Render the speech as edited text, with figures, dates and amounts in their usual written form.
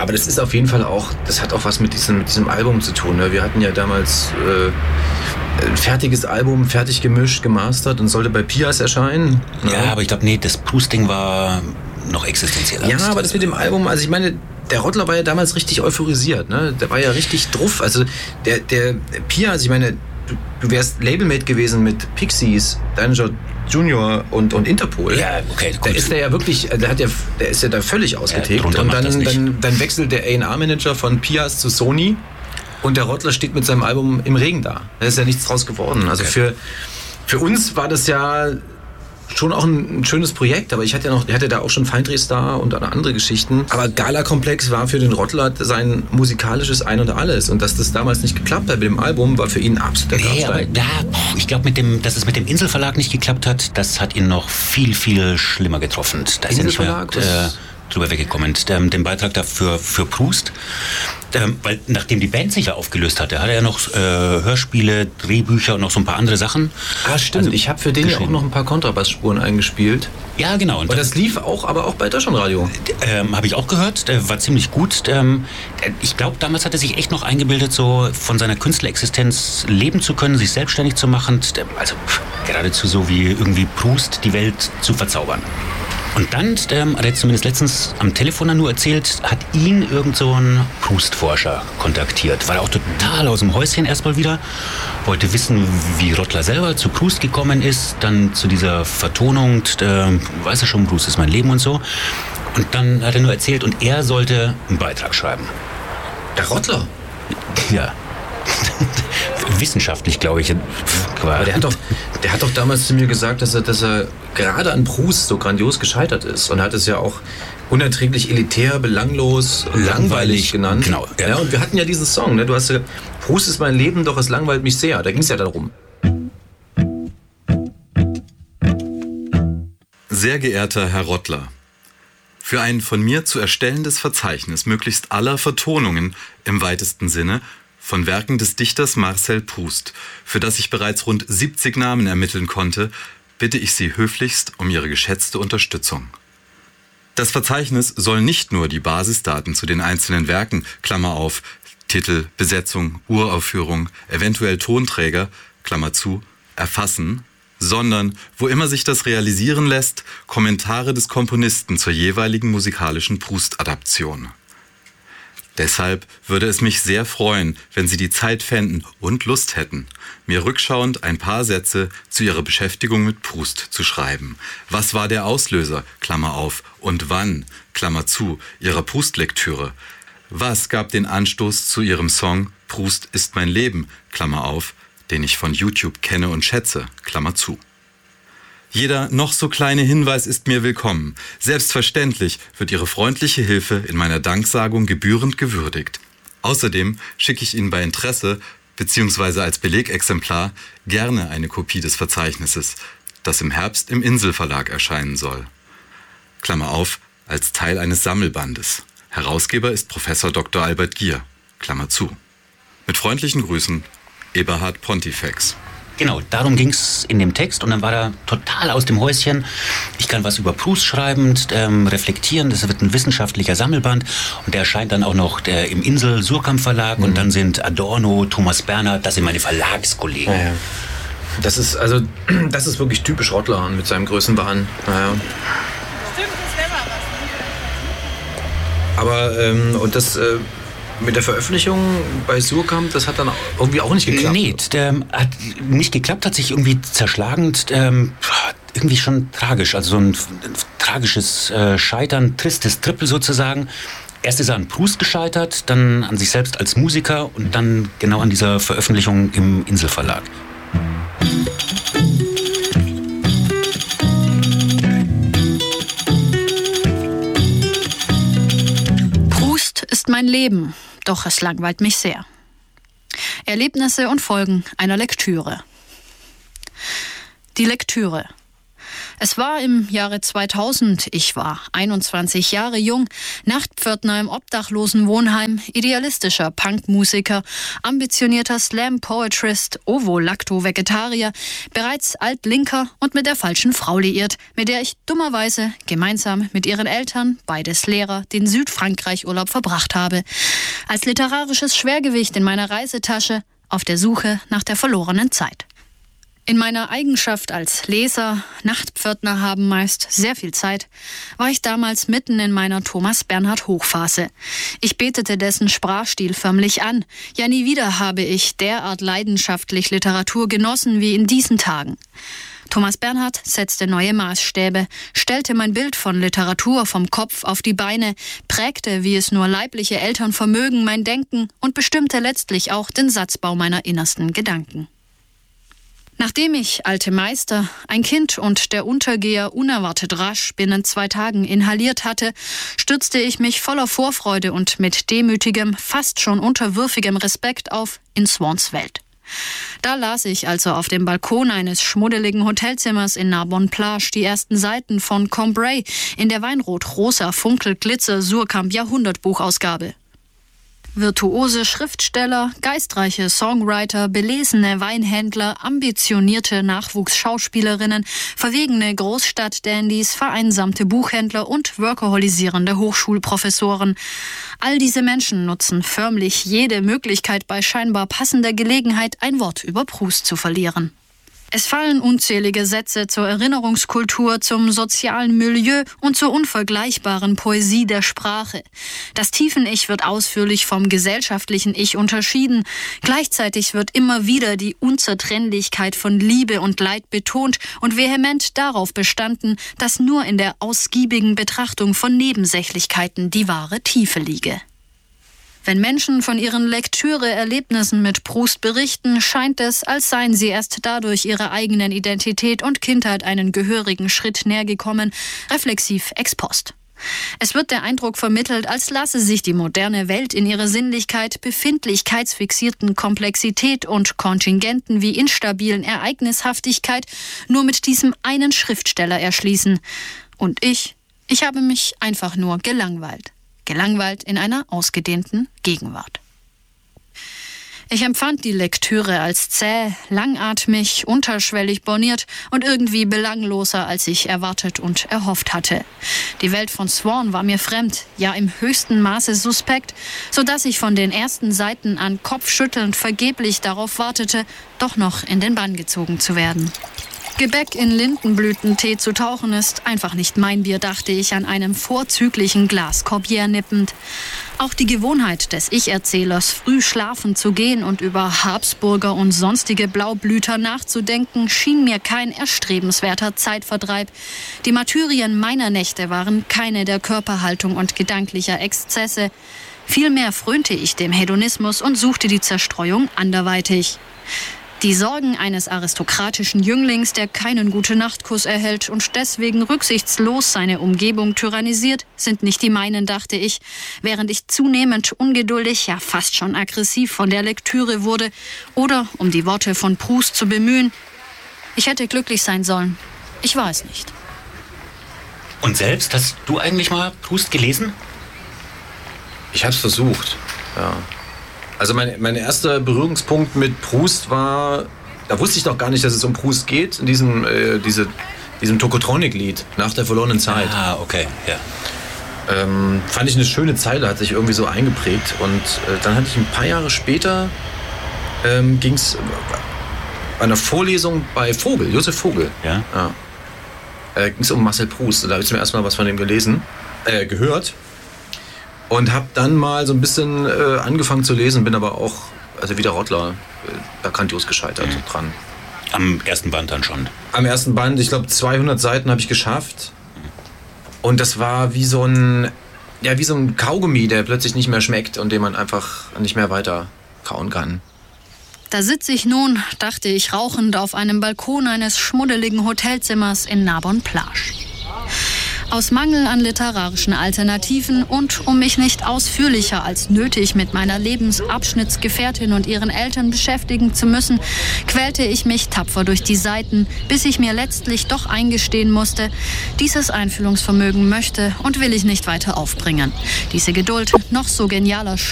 aber das ist auf jeden Fall auch, das hat auch was mit diesem Album zu tun. Ne? Wir hatten ja damals ein fertiges Album, fertig gemischt, gemastert und sollte bei Pias erscheinen. Ja, aber ich glaube, nee, das Proust-Ding war noch existenziell. Ja, aber das mit dem Album, also ich meine, der Rottler war ja damals richtig euphorisiert, ne? Der war ja richtig druff. Also der Pia, also ich meine, du wärst Labelmate gewesen mit Pixies, Danger Junior und Interpol. Ja, okay, gut. Da ist der ja wirklich, der ist ja da völlig ausgetickt. Und dann wechselt der A&R-Manager von Pias zu Sony und der Rottler steht mit seinem Album im Regen da. Da ist ja nichts draus geworden. Also für uns war das ja schon auch ein schönes Projekt, aber ich hatte da auch schon Feindrehstar und andere Geschichten. Aber Gala-Komplex war für den Rottler sein musikalisches Ein und Alles. Und dass das damals nicht geklappt hat mit dem Album, war für ihn absolut der Grabstein. Ja, ich glaube, dass es mit dem Inselverlag nicht geklappt hat, das hat ihn noch viel, viel schlimmer getroffen. Da ist er nicht mehr drüber weggekommen. Den Beitrag dafür für Proust. Weil nachdem die Band sich ja aufgelöst hatte, hat er ja noch Hörspiele, Drehbücher und noch so ein paar andere Sachen. Ah, stimmt. Also, ich habe für den ja auch noch ein paar Kontrabassspuren eingespielt. Ja, genau. Und das lief aber auch bei Deutschlandradio. Habe ich auch gehört. War ziemlich gut. Ich glaube, damals hat er sich echt noch eingebildet, so von seiner Künstlerexistenz leben zu können, sich selbstständig zu machen. Also geradezu so wie irgendwie Proust die Welt zu verzaubern. Und dann hat er zumindest letztens am Telefon nur erzählt, hat ihn irgend so ein Proust-Forscher kontaktiert. War auch total aus dem Häuschen erstmal wieder. Wollte wissen, wie Rottler selber zu Proust gekommen ist. Dann zu dieser Vertonung, weiß er schon, Proust ist mein Leben und so. Und dann hat er nur erzählt, und er sollte einen Beitrag schreiben. Der Rottler? Ja. Wissenschaftlich, glaube ich. Aber der hat doch damals zu mir gesagt, dass er gerade an Proust so grandios gescheitert ist. Und hat es ja auch unerträglich elitär, belanglos, langweilig genannt. Genau. Ja, und wir hatten ja diesen Song, ne? Du hast ja, Proust ist mein Leben, doch es langweilt mich sehr. Da ging es ja darum. Sehr geehrter Herr Rottler, für ein von mir zu erstellendes Verzeichnis möglichst aller Vertonungen im weitesten Sinne von Werken des Dichters Marcel Proust, für das ich bereits rund 70 Namen ermitteln konnte, bitte ich Sie höflichst um Ihre geschätzte Unterstützung. Das Verzeichnis soll nicht nur die Basisdaten zu den einzelnen Werken, Klammer auf, Titel, Besetzung, Uraufführung, eventuell Tonträger, Klammer zu, erfassen, sondern, wo immer sich das realisieren lässt, Kommentare des Komponisten zur jeweiligen musikalischen Proust-Adaption. Deshalb würde es mich sehr freuen, wenn Sie die Zeit fänden und Lust hätten, mir rückschauend ein paar Sätze zu Ihrer Beschäftigung mit Proust zu schreiben. Was war der Auslöser, Klammer auf, und wann, Klammer zu, Ihrer Proust-Lektüre? Was gab den Anstoß zu Ihrem Song Proust ist mein Leben, Klammer auf, den ich von YouTube kenne und schätze, Klammer zu? Jeder noch so kleine Hinweis ist mir willkommen. Selbstverständlich wird Ihre freundliche Hilfe in meiner Danksagung gebührend gewürdigt. Außerdem schicke ich Ihnen bei Interesse bzw. als Belegexemplar gerne eine Kopie des Verzeichnisses, das im Herbst im Inselverlag erscheinen soll. Klammer auf, als Teil eines Sammelbandes. Herausgeber ist Professor Dr. Albert Gier, Klammer zu. Mit freundlichen Grüßen, Eberhard Pontifex. Genau, darum ging es in dem Text, und dann war er total aus dem Häuschen. Ich kann was über Proust schreiben, reflektieren, das wird ein wissenschaftlicher Sammelband, und der erscheint dann auch noch im Insel-Surkamp-Verlag, und dann sind Adorno, Thomas Bernhard, das sind meine Verlagskollegen. Ja. Das ist wirklich typisch Rottler mit seinem Größenwahn. Ja. Stimmt, das wäre mal was. Aber, und das... Mit der Veröffentlichung bei Surkamp, das hat dann irgendwie auch nicht geklappt. Nee, hat nicht geklappt, hat sich irgendwie zerschlagen. Irgendwie schon tragisch, also so ein tragisches Scheitern, tristes Triple sozusagen. Erst ist er an Proust gescheitert, dann an sich selbst als Musiker und dann genau an dieser Veröffentlichung im Inselverlag. Proust ist mein Leben, doch es langweilt mich sehr. Erlebnisse und Folgen einer Lektüre. Die Lektüre. Es war im Jahre 2000, ich war 21 Jahre jung, Nachtpförtner im Obdachlosenwohnheim, idealistischer Punkmusiker, ambitionierter Slam-Poetrist, Ovo-Lacto-Vegetarier, bereits altlinker und mit der falschen Frau liiert, mit der ich dummerweise gemeinsam mit ihren Eltern, beides Lehrer, den Südfrankreich-Urlaub verbracht habe. Als literarisches Schwergewicht in meiner Reisetasche auf der Suche nach der verlorenen Zeit. In meiner Eigenschaft als Leser, Nachtpförtner haben meist sehr viel Zeit, war ich damals mitten in meiner Thomas Bernhard Hochphase. Ich betete dessen Sprachstil förmlich an. Ja, nie wieder habe ich derart leidenschaftlich Literatur genossen wie in diesen Tagen. Thomas Bernhard setzte neue Maßstäbe, stellte mein Bild von Literatur vom Kopf auf die Beine, prägte, wie es nur leibliche Eltern vermögen, mein Denken und bestimmte letztlich auch den Satzbau meiner innersten Gedanken. Nachdem ich, alte Meister, ein Kind und der Untergeher unerwartet rasch binnen 2 Tagen inhaliert hatte, stürzte ich mich voller Vorfreude und mit demütigem, fast schon unterwürfigem Respekt auf in Swans Welt. Da las ich also auf dem Balkon eines schmuddeligen Hotelzimmers in Narbonne-Plage die ersten Seiten von Combray in der Weinrot-rosa Funkel-Glitzer-Surkamp-Jahrhundertbuchausgabe. Virtuose Schriftsteller, geistreiche Songwriter, belesene Weinhändler, ambitionierte Nachwuchsschauspielerinnen, verwegene Großstadt-Dandys, vereinsamte Buchhändler und workaholisierende Hochschulprofessoren. All diese Menschen nutzen förmlich jede Möglichkeit, bei scheinbar passender Gelegenheit ein Wort über Proust zu verlieren. Es fallen unzählige Sätze zur Erinnerungskultur, zum sozialen Milieu und zur unvergleichbaren Poesie der Sprache. Das Tiefen-Ich wird ausführlich vom gesellschaftlichen Ich unterschieden. Gleichzeitig wird immer wieder die Unzertrennlichkeit von Liebe und Leid betont und vehement darauf bestanden, dass nur in der ausgiebigen Betrachtung von Nebensächlichkeiten die wahre Tiefe liege. Wenn Menschen von ihren Lektüre-Erlebnissen mit Proust berichten, scheint es, als seien sie erst dadurch ihrer eigenen Identität und Kindheit einen gehörigen Schritt näher gekommen, reflexiv ex post. Es wird der Eindruck vermittelt, als lasse sich die moderne Welt in ihrer Sinnlichkeit, befindlichkeitsfixierten Komplexität und Kontingenten wie instabilen Ereignishaftigkeit nur mit diesem einen Schriftsteller erschließen. Und ich habe mich einfach nur gelangweilt. Gelangweilt in einer ausgedehnten Gegenwart. Ich empfand die Lektüre als zäh, langatmig, unterschwellig borniert und irgendwie belangloser, als ich erwartet und erhofft hatte. Die Welt von Swan war mir fremd, ja im höchsten Maße suspekt, sodass ich von den ersten Seiten an kopfschüttelnd vergeblich darauf wartete, doch noch in den Bann gezogen zu werden. Gebäck in Lindenblütentee zu tauchen ist einfach nicht mein Bier, dachte ich, an einem vorzüglichen Glas Corbière nippend. Auch die Gewohnheit des Ich-Erzählers, früh schlafen zu gehen und über Habsburger und sonstige Blaublüter nachzudenken, schien mir kein erstrebenswerter Zeitvertreib. Die Martyrien meiner Nächte waren keine der Körperhaltung und gedanklicher Exzesse. Vielmehr frönte ich dem Hedonismus und suchte die Zerstreuung anderweitig. Die Sorgen eines aristokratischen Jünglings, der keinen Gute-Nacht-Kuss erhält und deswegen rücksichtslos seine Umgebung tyrannisiert, sind nicht die meinen, dachte ich, während ich zunehmend ungeduldig, ja fast schon aggressiv von der Lektüre wurde oder, um die Worte von Proust zu bemühen, ich hätte glücklich sein sollen. Ich war es nicht. Und selbst, hast du eigentlich mal Proust gelesen? Ich hab's versucht, ja. Also mein erster Berührungspunkt mit Proust war, da wusste ich noch gar nicht, dass es um Proust geht, in diesem Tokotronic-Lied, Nach der verlorenen Zeit. Ah, okay, ja. Fand ich eine schöne Zeile, hat sich irgendwie so eingeprägt. Und dann hatte ich ein paar Jahre später, ging es bei einer Vorlesung bei Vogel, Josef Vogel. Ja. Ging es um Marcel Proust. Da habe ich zum ersten Mal was von ihm gehört. Und habe dann mal so ein bisschen angefangen zu lesen, bin aber auch, also wie der Rottler, da grandios gescheitert dran. Am ersten Band dann schon? Am ersten Band, ich glaube 200 Seiten habe ich geschafft. Und das war wie so ein Kaugummi, der plötzlich nicht mehr schmeckt und den man einfach nicht mehr weiter kauen kann. Da sitze ich nun, dachte ich rauchend, auf einem Balkon eines schmuddeligen Hotelzimmers in Narbonne-Plage. Aus Mangel an literarischen Alternativen und um mich nicht ausführlicher als nötig mit meiner Lebensabschnittsgefährtin und ihren Eltern beschäftigen zu müssen, quälte ich mich tapfer durch die Seiten, bis ich mir letztlich doch eingestehen musste, dieses Einfühlungsvermögen möchte und will ich nicht weiter aufbringen. Diese Geduld, noch so genialer